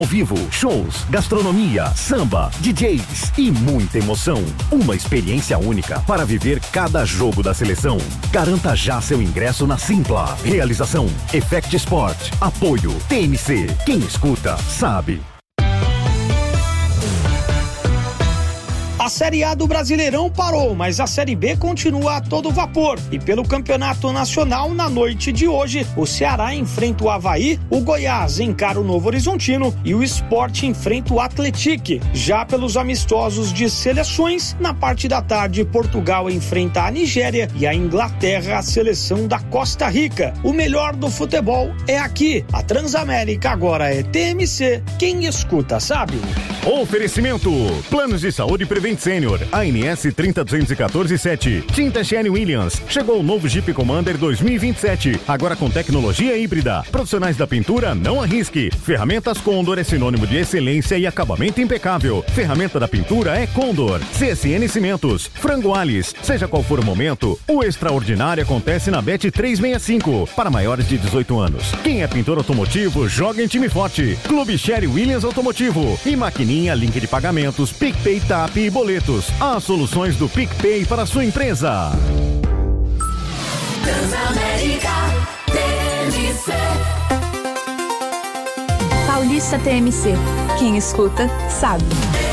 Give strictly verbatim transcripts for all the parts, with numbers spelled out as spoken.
Ao vivo, shows, gastronomia, samba, D Js e muita emoção. Uma experiência única para viver cada jogo da seleção. Garanta já seu ingresso na Simpla. Realização Effect Sport. Apoio T M C. Quem escuta, sabe. A Série A do Brasileirão parou, mas a Série B continua a todo vapor. E pelo Campeonato Nacional, na noite de hoje, o Ceará enfrenta o Avaí, o Goiás encara o Novo Horizontino e o Sport enfrenta o Atlético. Já pelos amistosos de seleções, na parte da tarde, Portugal enfrenta a Nigéria e a Inglaterra a seleção da Costa Rica. O melhor do futebol é aqui. A Transamérica agora é T M C. Quem escuta, sabe? Oferecimento: Planos de Saúde Prevent Sênior, A N S trinta duzentos e quatorze sete. Tinta Sherwin-Williams. Chegou o novo Jeep Commander dois mil e vinte e sete, agora com tecnologia híbrida. Profissionais da pintura, não arrisque. Ferramentas Condor é sinônimo de excelência e acabamento impecável. Ferramenta da pintura é Condor. C S N Cimentos. Frango Alice. Seja qual for o momento, o extraordinário acontece na Bet trezentos e sessenta e cinco, para maiores de dezoito anos. Quem é pintor automotivo, joga em time forte. Clube Sherwin-Williams Automotivo. E Maquininha, link de pagamentos, PicPay, TAP e boletos. As soluções do PicPay para a sua empresa. Transamérica T M C. Paulista T M C. Quem escuta, sabe.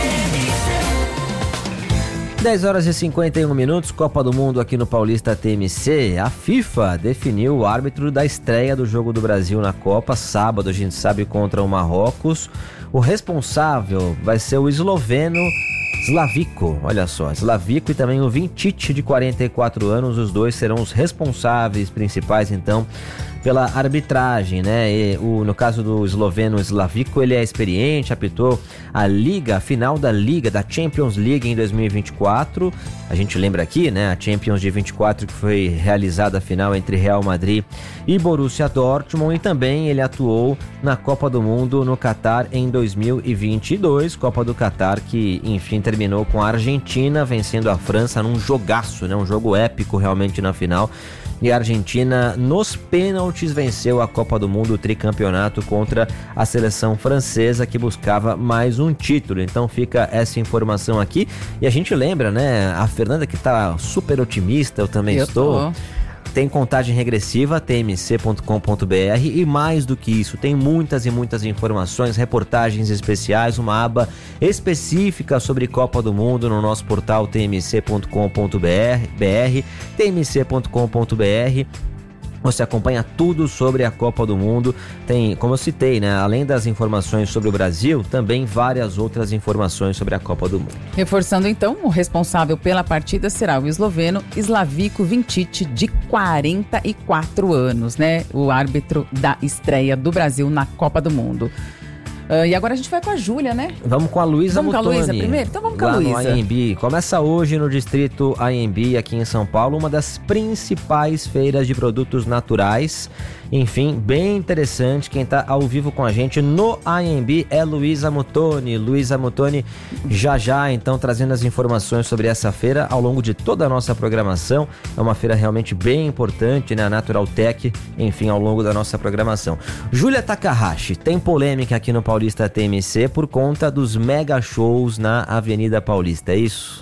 dez horas e cinquenta e um minutos, Copa do Mundo aqui no Paulista T M C. A FIFA definiu o árbitro da estreia do Jogo do Brasil na Copa, sábado, a gente sabe, contra o Marrocos. O responsável vai ser o esloveno Slavico, olha só, Slavico e também o Vinčić, de quarenta e quatro anos. Os dois serão os responsáveis principais, então, pela arbitragem, né? E o, no caso do esloveno Slavico, ele é experiente, apitou a Liga, a final da Liga, da Champions League em dois mil e vinte e quatro. A gente lembra aqui, né? A Champions de vinte e quatro, que foi realizada a final entre Real Madrid e Borussia Dortmund. E também ele atuou na Copa do Mundo no Catar em dois mil e vinte e dois. Copa do Catar que, enfim, terminou com a Argentina vencendo a França num jogaço, né? Um jogo épico realmente na final. E a Argentina, nos pênaltis, venceu a Copa do Mundo, o tricampeonato, contra a seleção francesa, que buscava mais um título. Então fica essa informação aqui. E a gente lembra, né? A Fernanda, que tá super otimista, eu também eu estou. Tô. Tem contagem regressiva, t m c ponto com ponto b r, e mais do que isso, tem muitas e muitas informações, reportagens especiais, uma aba específica sobre Copa do Mundo no nosso portal t m c ponto com ponto b r, t m c ponto com ponto b r. Você acompanha tudo sobre a Copa do Mundo. Tem, como eu citei, né, além das informações sobre o Brasil, também várias outras informações sobre a Copa do Mundo. Reforçando então, o responsável pela partida será o esloveno Slavico Vinčić, de quarenta e quatro anos, né? O árbitro da estreia do Brasil na Copa do Mundo. Uh, e agora a gente vai com a Júlia, né? Vamos com a Luísa Mutoni. Vamos com a Luísa primeiro? Então vamos com a Luísa. Lá no A M B. Começa hoje no distrito A M B, aqui em São Paulo, uma das principais feiras de produtos naturais. Enfim, bem interessante. Quem está ao vivo com a gente no A M B é Luísa Mutoni. Luísa Mutoni, já já, então, trazendo as informações sobre essa feira ao longo de toda a nossa programação. É uma feira realmente bem importante, né? A Natural Tech, enfim, ao longo da nossa programação. Júlia Takahashi, tem polêmica aqui no Paulista T M C por conta dos mega shows na Avenida Paulista, é isso?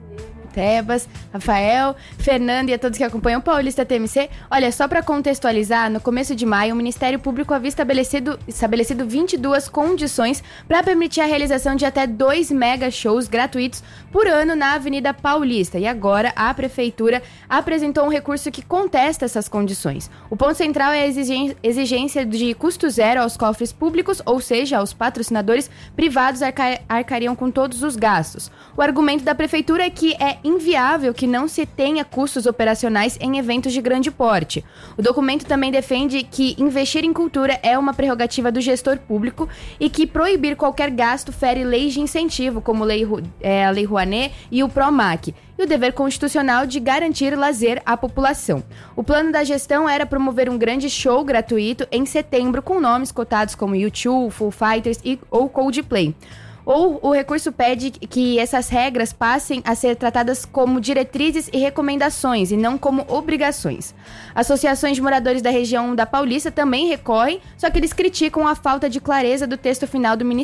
Tebas, Rafael, Fernando e a todos que acompanham o Paulista T M C. Olha, só para contextualizar, no começo de maio, o Ministério Público havia estabelecido, estabelecido vinte e duas condições para permitir a realização de até dois mega shows gratuitos por ano na Avenida Paulista. E agora a Prefeitura apresentou um recurso que contesta essas condições. O ponto central é a exigência de custo zero aos cofres públicos, ou seja, aos patrocinadores privados arca- arcariam com todos os gastos. O argumento da Prefeitura é que é inviável que não se tenha custos operacionais em eventos de grande porte. O documento também defende que investir em cultura é uma prerrogativa do gestor público e que proibir qualquer gasto fere leis de incentivo, como lei, é, a Lei Rouanet e o PROMAC, e o dever constitucional de garantir lazer à população. O plano da gestão era promover um grande show gratuito em setembro com nomes cotados como U dois, Foo Fighters e, ou Coldplay. ou o recurso pede que essas regras passem a ser tratadas como diretrizes e recomendações e não como obrigações. Associações de moradores da região da Paulista também recorrem, só que eles criticam a falta de clareza do texto final do Ministério